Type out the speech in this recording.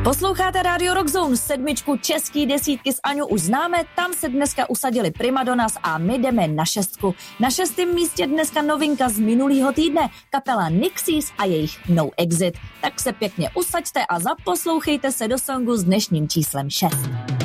Posloucháte Radio Rock Zone, sedmičku český desítky s Aňou už známe, tam se dneska usadili Primadonas a my jdeme na šestku. Na šestém místě dneska novinka z minulého týdne, kapela Nixies a jejich No Exit. Tak se pěkně usaďte a zaposlouchejte se do songu s dnešním číslem 6.